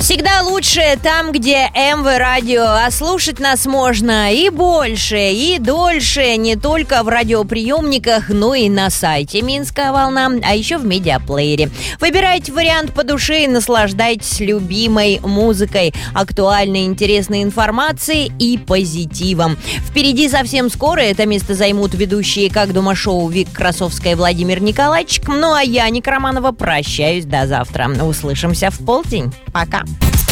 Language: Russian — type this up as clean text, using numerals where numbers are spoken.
Всегда лучше там, где МВ Радио, а слушать нас можно и больше, и дольше, не только в радиоприемниках, но и на сайте «Минская волна», а еще в медиаплеере. Выбирайте вариант по душе и наслаждайтесь любимой музыкой, актуальной, интересной информацией и позитивом. Впереди совсем скоро это место займут ведущие «Как дома» шоу Вик Красовская и Владимир Николаевич. Ну а я, Ника Романова, прощаюсь до завтра. Услышимся в полдень. Пока.